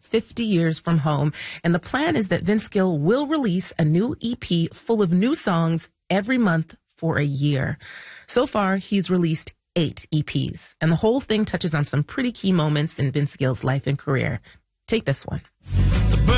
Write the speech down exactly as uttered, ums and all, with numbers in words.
fifty years from home. And the plan is that Vince Gill will release a new E P full of new songs every month for a year. So far, he's released eight E Ps, and the whole thing touches on some pretty key moments in Vince Gill's life and career. Take this one.